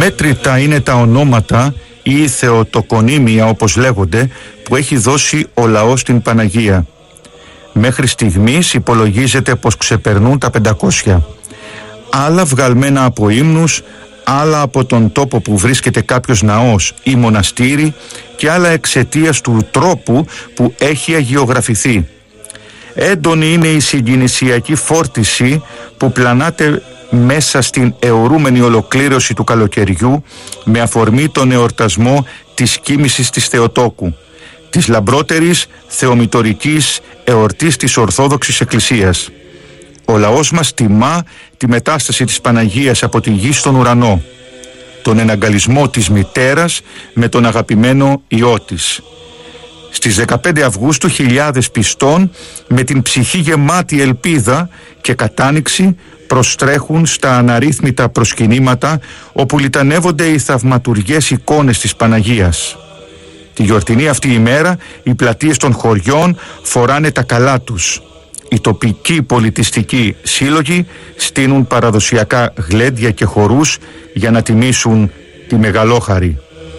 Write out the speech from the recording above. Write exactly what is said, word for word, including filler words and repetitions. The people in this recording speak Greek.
Αμέτρητα είναι τα ονόματα ή θεοτοκονίμια, όπως λέγονται, που έχει δώσει ο λαός στην Παναγία. Μέχρι στιγμής υπολογίζεται πως ξεπερνούν τα πεντακόσια. Άλλα βγαλμένα από ύμνους, άλλα από τον τόπο που βρίσκεται κάποιος ναός ή μοναστήρι και άλλα εξαιτίας του τρόπου που έχει αγιογραφηθεί. Έντονη είναι η συγκινησιακή φόρτιση που πλανάται μέσα στην αιωρούμενη ολοκλήρωση του καλοκαιριού με αφορμή τον εορτασμό της κοίμησης της Θεοτόκου, της λαμπρότερης θεομητορικής εορτής της Ορθόδοξης Εκκλησίας. Ο λαός μας τιμά τη μετάσταση της Παναγίας από τη γη στον ουρανό, τον εναγκαλισμό της μητέρας με τον αγαπημένο Υιό της. Στις δεκαπέντε Αυγούστου χιλιάδες πιστών με την ψυχή γεμάτη ελπίδα και κατάνοιξη προστρέχουν στα αναρρύθμιτα προσκυνήματα όπου λιτανεύονται οι θαυματουργές εικόνες της Παναγίας. Τη γιορτινή αυτή ημέρα οι πλατείες των χωριών φοράνε τα καλά τους. Οι τοπικοί πολιτιστικοί σύλλογοι στείνουν παραδοσιακά γλέντια και χορούς για να τιμήσουν τη Μεγαλόχαρη.